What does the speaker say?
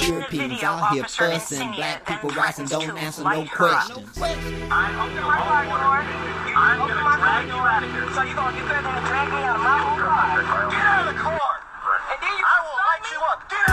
Europeans out here fussing, black people rising, don't answer no questions. I'm gonna drag you out of here. So you gonna get there, gonna drag me out of my own car?